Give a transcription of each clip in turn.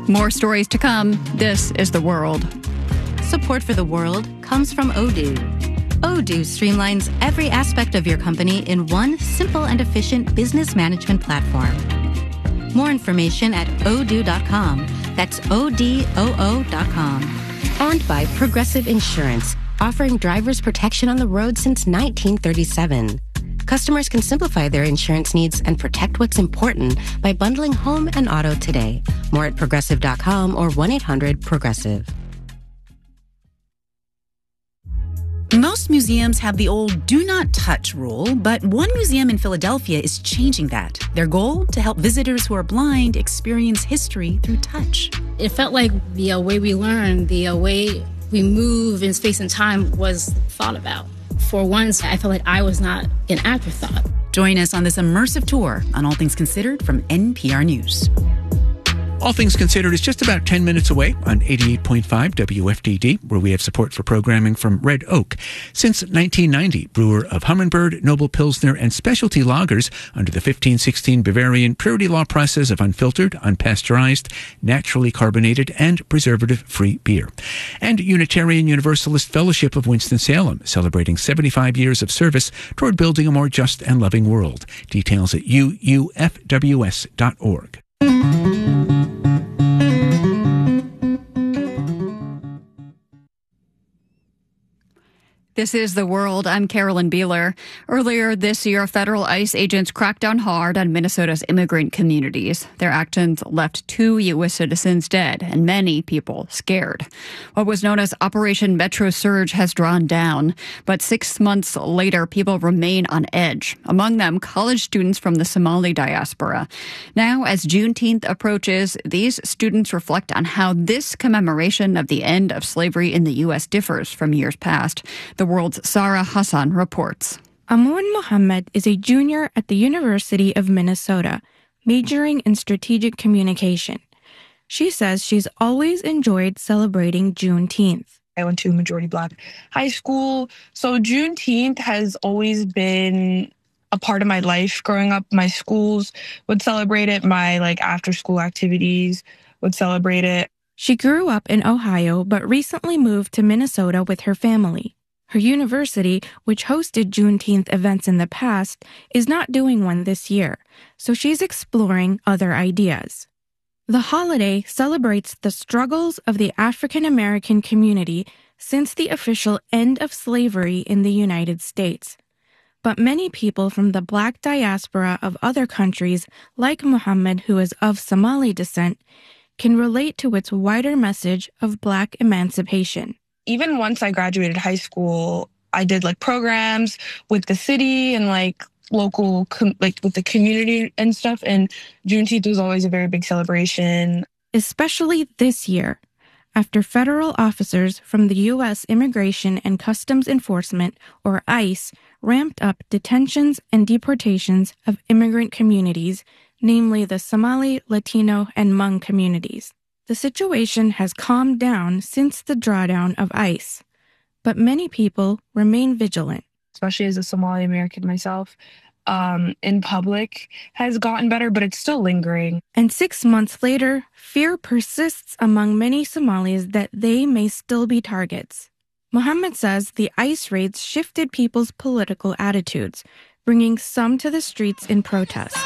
More stories to come. This is The World. Support for The World comes from Odoo. Odoo streamlines every aspect of your company in one simple and efficient business management platform. More information at odoo.com. That's ODOO.com. And by Progressive Insurance, offering drivers protection on the road since 1937. Customers can simplify their insurance needs and protect what's important by bundling home and auto today. More at Progressive.com or 1-800-PROGRESSIVE. Most museums have the old do not touch rule, but one museum in Philadelphia is changing that. Their goal? To help visitors who are blind experience history through touch. It felt like the way we learn, the way we move in space and time was thought about. For once, I felt like I was not an afterthought. Join us on this immersive tour on All Things Considered from NPR News. All Things Considered is just about 10 minutes away on 88.5 WFDD, where we have support for programming from Red Oak. Since 1990, brewer of Humminbird, Noble Pilsner, and specialty lagers under the 1516 Bavarian purity law process of unfiltered, unpasteurized, naturally carbonated, and preservative-free beer. And Unitarian Universalist Fellowship of Winston-Salem, celebrating 75 years of service toward building a more just and loving world. Details at uufws.org. This is The World. I'm Carolyn Beeler. Earlier this year, federal ICE agents cracked down hard on Minnesota's immigrant communities. Their actions left 2 U.S. citizens dead and many people scared. What was known as Operation Metro Surge has drawn down, but 6 months later, people remain on edge, among them college students from the Somali diaspora. Now, as Juneteenth approaches, these students reflect on how this commemoration of the end of slavery in the U.S. differs from years past. The World's Sarah Hassan reports. Amun Mohammed is a junior at the University of Minnesota, majoring in strategic communication. She says she's always enjoyed celebrating Juneteenth. I went to a majority Black high school, so Juneteenth has always been a part of my life. Growing up, my schools would celebrate it. My after-school activities would celebrate it. She grew up in Ohio, but recently moved to Minnesota with her family. Her university, which hosted Juneteenth events in the past, is not doing one this year, so she's exploring other ideas. The holiday celebrates the struggles of the African American community since the official end of slavery in the United States. But many people from the Black diaspora of other countries, like Muhammad, who is of Somali descent, can relate to its wider message of Black emancipation. Even once I graduated high school, I did programs with the city and local, with the community and stuff. And Juneteenth was always a very big celebration. Especially this year, after federal officers from the U.S. Immigration and Customs Enforcement, or ICE, ramped up detentions and deportations of immigrant communities, namely the Somali, Latino, and Hmong communities. The situation has calmed down since the drawdown of ICE, but many people remain vigilant. Especially as a Somali American myself, in public has gotten better, but it's still lingering. And 6 months later, fear persists among many Somalis that they may still be targets. Mohammed says the ICE raids shifted people's political attitudes, bringing some to the streets in protest.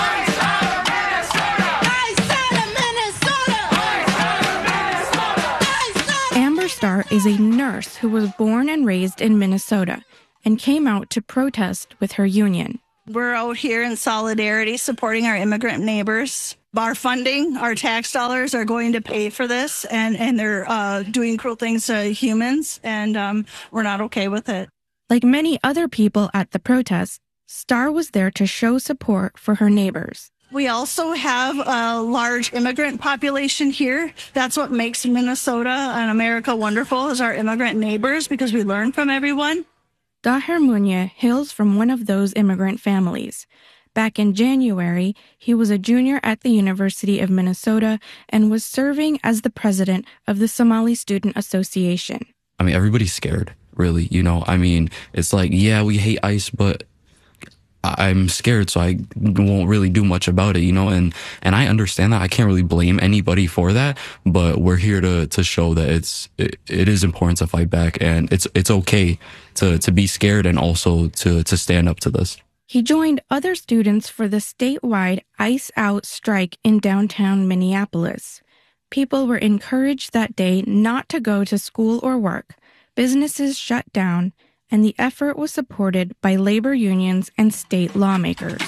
Star is a nurse who was born and raised in Minnesota and came out to protest with her union. We're out here in solidarity supporting our immigrant neighbors. Our funding, our tax dollars are going to pay for this, and they're doing cruel things to humans, and we're not okay with it. Like many other people at the protest, Star was there to show support for her neighbors. We also have a large immigrant population here. That's what makes Minnesota and America wonderful, is our immigrant neighbors, because we learn from everyone. Daher Munya hails from one of those immigrant families. Back in January, he was a junior at the University of Minnesota and was serving as the president of the Somali Student Association. Everybody's scared, really. It's we hate ICE, but I'm scared, so I won't really do much about it, and I understand that. I can't really blame anybody for that, but we're here to show that it is important to fight back, and it's okay to be scared and also to stand up to this. He joined other students for the statewide Ice Out strike in downtown Minneapolis. People were encouraged that day not to go to school or work. Businesses shut down, and the effort was supported by labor unions and state lawmakers.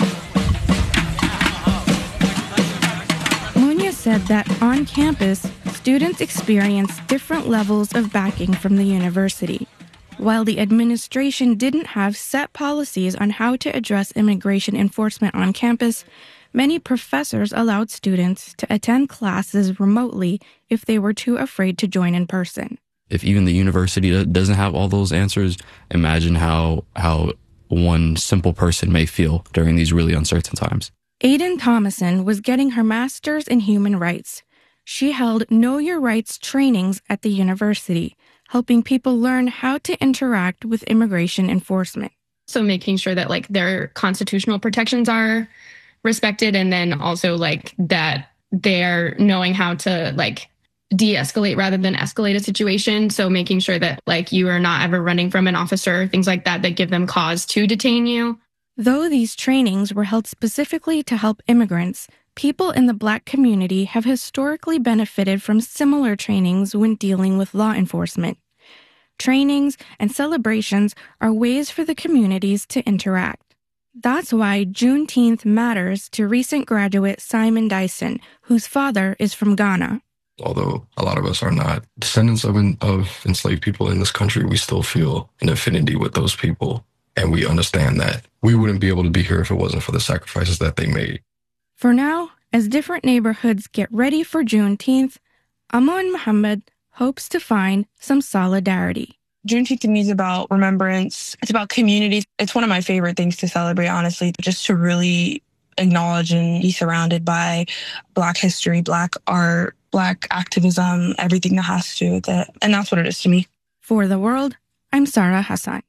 Munoz said that on campus, students experienced different levels of backing from the university. While the administration didn't have set policies on how to address immigration enforcement on campus, many professors allowed students to attend classes remotely if they were too afraid to join in person. If even the university doesn't have all those answers, imagine how one simple person may feel during these really uncertain times. Aiden Thomason was getting her master's in human rights. She held Know Your Rights trainings at the university, helping people learn how to interact with immigration enforcement. So making sure that their constitutional protections are respected, and then also that they're knowing how to de-escalate rather than escalate a situation. So making sure that you are not ever running from an officer, things like that give them cause to detain you. Though these trainings were held specifically to help immigrants, people in the Black community have historically benefited from similar trainings when dealing with law enforcement. Trainings and celebrations are ways for the communities to interact. That's why Juneteenth matters to recent graduate Simon Dyson, whose father is from Ghana. Although a lot of us are not descendants of enslaved people in this country, we still feel an affinity with those people. And we understand that we wouldn't be able to be here if it wasn't for the sacrifices that they made. For now, as different neighborhoods get ready for Juneteenth, Aman Muhammad hopes to find some solidarity. Juneteenth to me is about remembrance. It's about community. It's one of my favorite things to celebrate, honestly, just to really acknowledge and be surrounded by Black history, Black art, Black activism, everything that has to do with it. And that's what it is to me. For The World, I'm Sarah Hassan.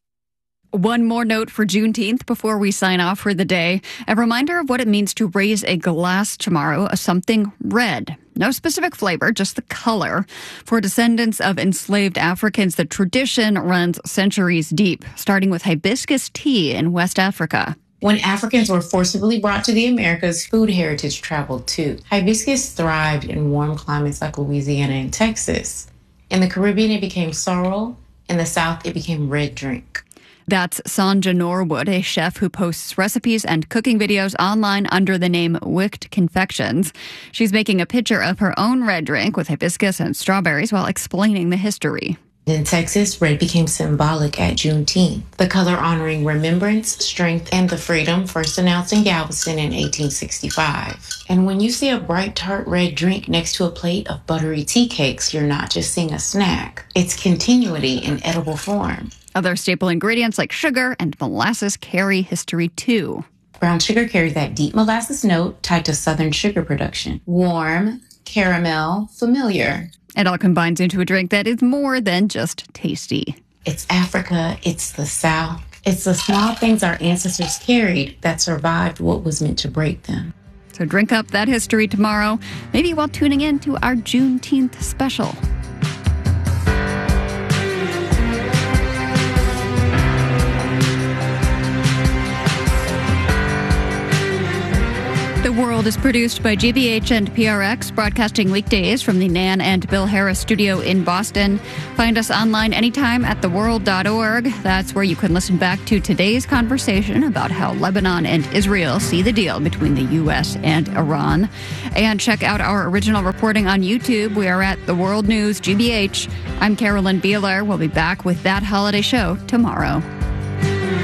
One more note for Juneteenth before we sign off for the day. A reminder of what it means to raise a glass tomorrow of something red. No specific flavor, just the color. For descendants of enslaved Africans, the tradition runs centuries deep, starting with hibiscus tea in West Africa. When Africans were forcibly brought to the Americas, food heritage traveled too. Hibiscus thrived in warm climates like Louisiana and Texas. In the Caribbean, it became sorrel. In the South, it became red drink. That's Sanja Norwood, a chef who posts recipes and cooking videos online under the name Wicked Confections. She's making a picture of her own red drink with hibiscus and strawberries while explaining the history. In Texas, red became symbolic at Juneteenth, the color honoring remembrance, strength, and the freedom first announced in Galveston in 1865. And when you see a bright, tart red drink next to a plate of buttery tea cakes, you're not just seeing a snack. It's continuity in edible form. Other staple ingredients like sugar and molasses carry history too. Brown sugar carries that deep molasses note tied to Southern sugar production. Warm, caramel, familiar. It all combines into a drink that is more than just tasty. It's Africa, it's the South. It's the small things our ancestors carried that survived what was meant to break them. So drink up that history tomorrow, maybe while tuning in to our Juneteenth special. The World is produced by GBH and PRX, broadcasting weekdays from the Nan and Bill Harris studio in Boston. Find us online anytime at theworld.org. That's where you can listen back to today's conversation about how Lebanon and Israel see the deal between the U.S. and Iran. And check out our original reporting on YouTube. We are at The World News GBH. I'm Carolyn Beeler. We'll be back with That Holiday Show tomorrow.